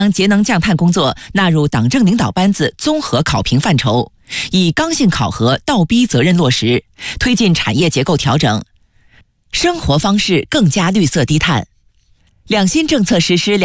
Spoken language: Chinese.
将节能降碳工作纳入党政领导班子综合考评范畴，以刚性考核倒逼责任落实，推进产业结构调整，生活方式更加绿色低碳。两新政策实施